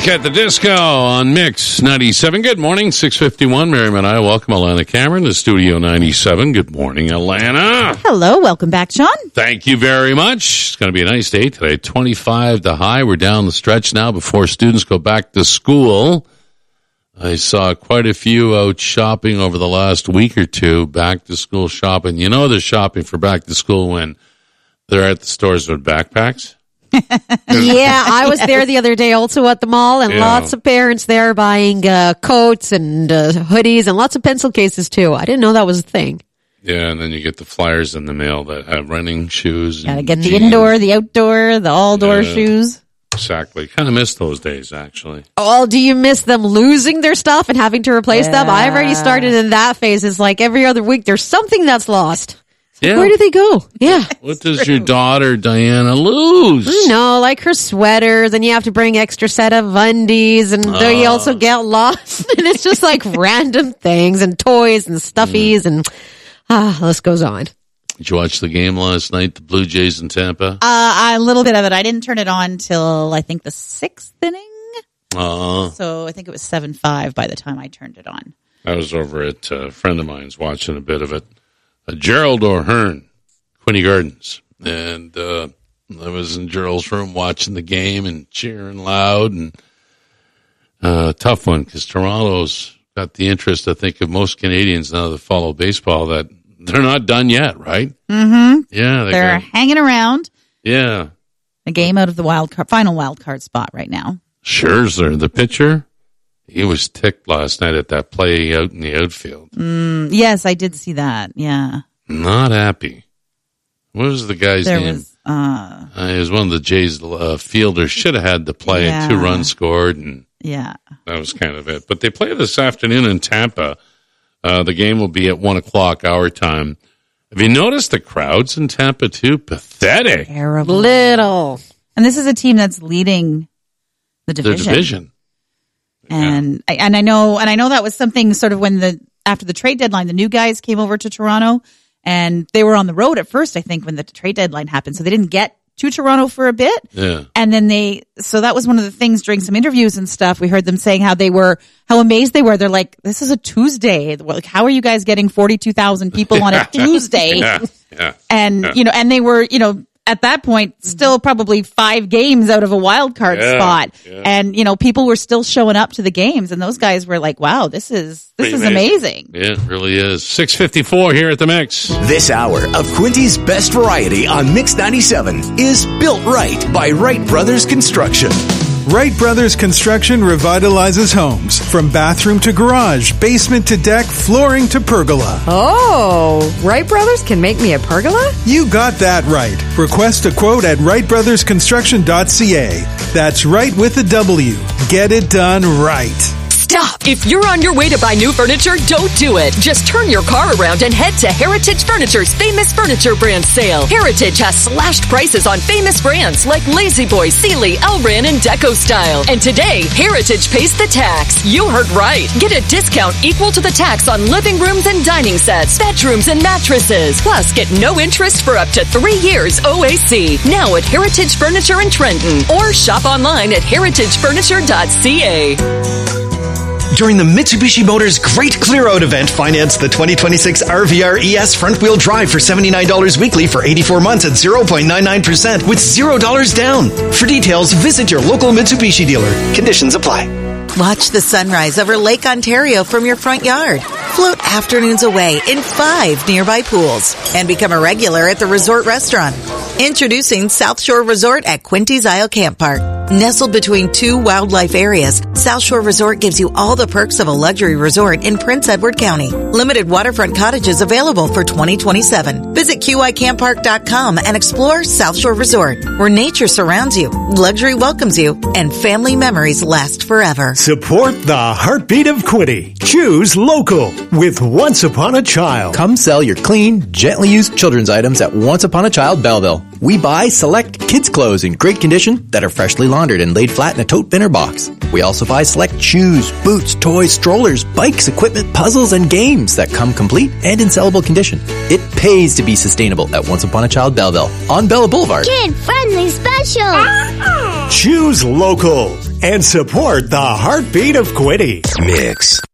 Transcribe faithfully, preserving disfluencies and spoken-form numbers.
Panic at the Disco on Mix ninety-seven. Good morning, six fifty-one. Miriam and I welcome Alana Cameron to Studio ninety-seven. Good morning, Alana. Hello, welcome back, Sean. Thank you very much. It's going to be a nice day today. twenty-five to high. We're down the stretch now before students go back to school. I saw quite a few out shopping over the last week or two, back to school shopping. You know they're shopping for back to school when they're at the stores with backpacks. Yeah, I was there the other day also at the mall, and Yeah. lots of parents there buying uh, coats and uh, hoodies and lots of pencil cases too. I didn't know that was a thing. Yeah, and then you get the flyers in the mail that have running shoes. Gotta and get the jeans. indoor, the outdoor, the all-door Yeah. shoes. Exactly. Kind of miss those days, actually. Oh, do you miss them losing their stuff and having to replace them? Yeah. I've already started in that phase. It's like every other week there's something that's lost. Yeah. Where do they go? Yeah. What does your daughter, Diana, lose? No, like her sweaters, and you have to bring extra set of undies, and they Oh. also get lost. And it's just like random things and toys and stuffies, and ah, the list goes on. Did you watch the game last night, the Blue Jays in Tampa? Uh, a little bit of it. I didn't turn it on till I think the sixth inning. Uh, So I think it was seven five by the time I turned it on. I was over at a friend of mine's watching a bit of it. Uh, Gerald O'Hearn, Quinny Gardens. And uh, I was in Gerald's room watching the game and cheering loud. And uh, tough one because Toronto's got the interest, I think, of most Canadians now that follow baseball that they're not done yet, right? Mm-hmm. Yeah. They They're got, hanging around yeah. a game out of the wild card, final wild card spot right now. Scherzer, the pitcher, he was ticked last night at that play out in the outfield. Mm, yes, I did see that. Yeah. Not happy. What was the guy's There name? was, uh, Uh, he was one of the Jays uh, fielders. Should have had the play. Yeah. Two runs scored, and yeah. that was kind of it. But they play this afternoon in Tampa. Uh, the game will be at one o'clock our time. Have you noticed the crowds in Tampa too? Pathetic. Terrible. Little. And this is a team that's leading the The division. division. And I, and I know and I know that was something sort of when the after the trade deadline, the new guys came over to Toronto, and they were on the road at first, I think, when the trade deadline happened. So they didn't get to Toronto for a bit. Yeah. And then they, so that was one of the things during some interviews and stuff. We heard them saying how they were, how amazed they were. They're like, this is a Tuesday. Like, how are you guys getting forty-two thousand people on a Tuesday? Yeah. Yeah. And, Yeah. you know, and they were, you know, at that point, still probably five games out of a wild card Yeah, spot. yeah. And, you know, people were still showing up to the games, and those guys were like, wow, this is, this Pretty is amazing. Yeah, it really is. six fifty-four here at the Mix. This hour of Quinty's Best Variety on Mix ninety-seven is Built Right by Wright Brothers Construction. Wright Brothers Construction revitalizes homes from bathroom to garage, basement to deck, flooring to pergola. Oh, Wright Brothers can make me a pergola? You got that right. Request a quote at wright brothers construction dot c a. That's right with a W. Get it done right. Stop! If you're on your way to buy new furniture, don't do it. Just turn your car around and head to Heritage Furniture's Famous Furniture Brand Sale. Heritage has slashed prices on famous brands like La-Z-Boy, Sealy, Elran, and Deco Style. And today, Heritage pays the tax. You heard right. Get a discount equal to the tax on living rooms and dining sets, bedrooms, and mattresses. Plus, get no interest for up to three years O A C. Now at Heritage Furniture in Trenton. Or shop online at heritage furniture dot c a. During the Mitsubishi Motors Great Clear Out event, finance the twenty twenty-six R V R E S front-wheel drive for seventy-nine dollars weekly for eighty-four months at zero point nine nine percent with zero dollars down. For details, visit your local Mitsubishi dealer. Conditions apply. Watch the sunrise over Lake Ontario from your front yard. Float afternoons away in five nearby pools and become a regular at the resort restaurant. Introducing South Shore Resort at Quinty's Isle Camp Park. Nestled between two wildlife areas, South Shore Resort gives you all the perks of a luxury resort in Prince Edward County. Limited waterfront cottages available for twenty twenty-seven. Visit Q I camp park dot com and explore South Shore Resort, where nature surrounds you, luxury welcomes you, and family memories last forever. Support the heartbeat of Quinty. Choose local with Once Upon a Child. Come sell your clean, gently used children's items at Once Upon a Child Belleville. We buy select kids' clothes in great condition that are freshly laundered and laid flat in a tote bin or box. We also buy select shoes, boots, toys, strollers, bikes, equipment, puzzles, and games that come complete and in sellable condition. It pays to be sustainable at Once Upon a Child Belleville on Bella Boulevard. Kid-friendly specials. Choose local. and support the heartbeat of Quinty. Mix.